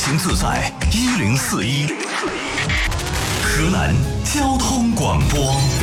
行自在1041，河南交通广播。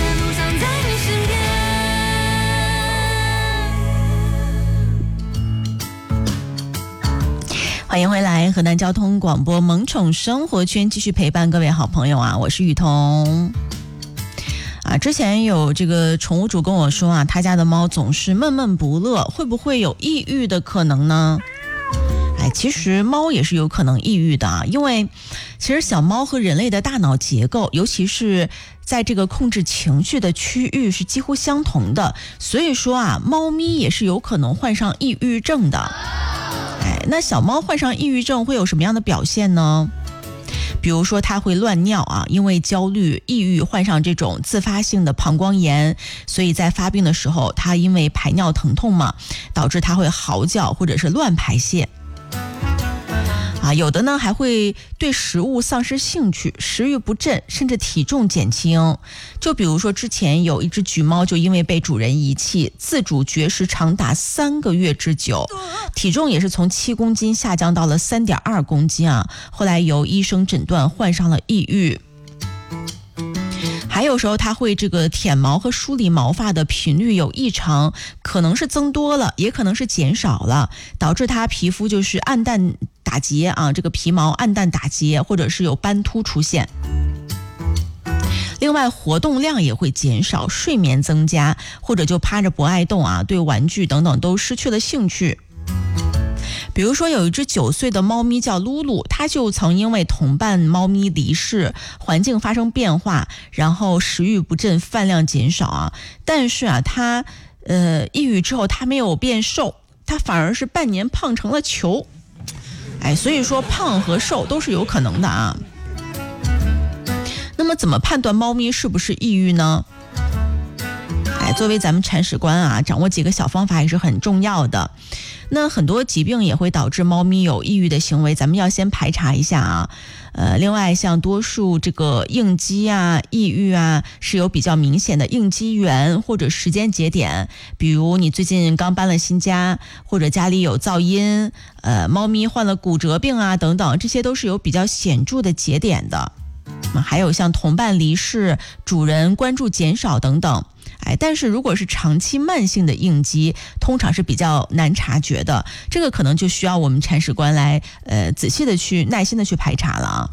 欢迎回来，河南交通广播萌宠生活圈继续陪伴各位好朋友啊，我是雨桐。之前有这个宠物主跟我说啊，他家的猫总是闷闷不乐，会不会有抑郁的可能呢？其实猫也是有可能抑郁的啊，因为其实小猫和人类的大脑结构，尤其是在这个控制情绪的区域是几乎相同的，所以说啊，猫咪也是有可能患上抑郁症的。那小猫患上抑郁症会有什么样的表现呢？比如说它会乱尿啊，因为焦虑、抑郁患上这种自发性的膀胱炎，所以在发病的时候，它因为排尿疼痛嘛，导致它会嚎叫或者是乱排泄。有的呢还会对食物丧失兴趣，食欲不振，甚至体重减轻。就比如说之前有一只橘猫就因为被主人遗弃，自主绝食长达3个月之久，体重也是从7公斤下降到了3.2公斤啊。后来由医生诊断患上了抑郁。还有时候它会这个舔毛和梳理毛发的频率有异常，可能是增多了，也可能是减少了，导致它皮肤就是暗淡打结啊，这个皮毛暗淡打结，或者是有斑秃出现。另外活动量也会减少，睡眠增加，或者就趴着不爱动啊，对玩具等等都失去了兴趣。比如说有一只9岁的猫咪叫露露，它就曾因为同伴猫咪离世，环境发生变化，然后食欲不振，饭量减少啊。但是啊，它抑郁之后它没有变瘦，它反而是半年胖成了球。所以说胖和瘦都是有可能的啊。那么怎么判断猫咪是不是抑郁呢？作为咱们铲屎官啊，掌握几个小方法也是很重要的。那很多疾病也会导致猫咪有抑郁的行为，咱们要先排查一下啊。另外像多数这个应激啊、抑郁啊是有比较明显的应激源或者时间节点，比如你最近刚搬了新家，或者家里有噪音，猫咪患了骨折病啊等等，这些都是有比较显著的节点的。还有像同伴离世、主人关注减少等等。但是如果是长期慢性的应激，通常是比较难察觉的，这个可能就需要我们铲屎官来仔细的去耐心的去排查了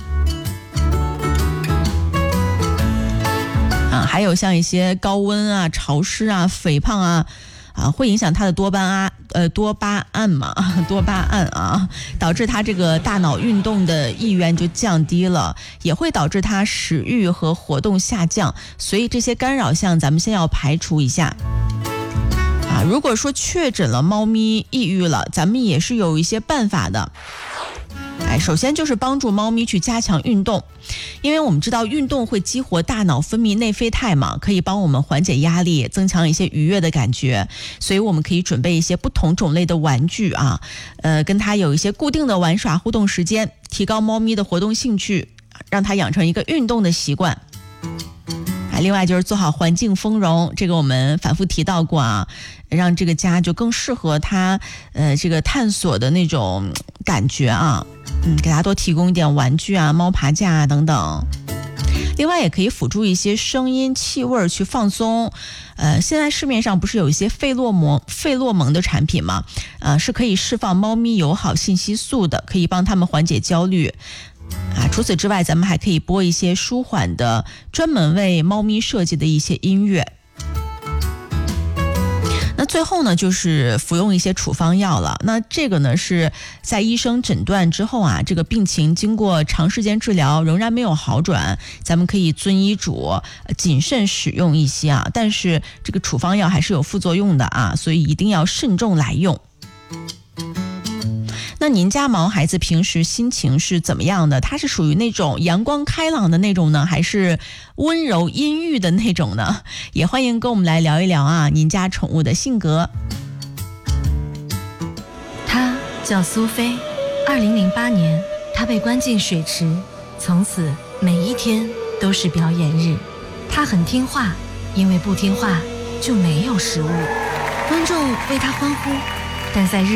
啊。还有像一些高温啊、潮湿啊、肥胖啊，会影响它的多巴胺啊，导致它这个大脑运动的意愿就降低了，也会导致它食欲和活动下降，所以这些干扰项咱们先要排除一下啊。如果说确诊了猫咪抑郁了，咱们也是有一些办法的。首先就是帮助猫咪去加强运动，因为我们知道运动会激活大脑分泌内啡肽嘛，可以帮我们缓解压力，增强一些愉悦的感觉，所以我们可以准备一些不同种类的玩具啊，跟它有一些固定的玩耍互动时间，提高猫咪的活动兴趣，让它养成一个运动的习惯。另外就是做好环境丰容，这个我们反复提到过啊，让这个家就更适合它这个探索的那种感觉啊，给它多提供一点玩具啊、猫爬架啊等等。另外也可以辅助一些声音、气味去放松。现在市面上不是有一些费洛蒙的产品吗？是可以释放猫咪友好信息素的，可以帮它们缓解焦虑。除此之外，咱们还可以播一些舒缓的、专门为猫咪设计的一些音乐。那最后呢，就是服用一些处方药了。那这个呢，是在医生诊断之后啊，这个病情经过长时间治疗仍然没有好转，咱们可以遵医嘱谨慎使用一些啊。但是这个处方药还是有副作用的啊，所以一定要慎重来用。那您家毛孩子平时心情是怎么样的？他是属于那种阳光开朗的那种呢，还是温柔阴郁的那种呢？也欢迎跟我们来聊一聊啊，您家宠物的性格。 她叫苏菲，2008年她被关进水池，从此每一天都是表演日。她很听话，因为不听话就没有食物。观众为她欢呼，但在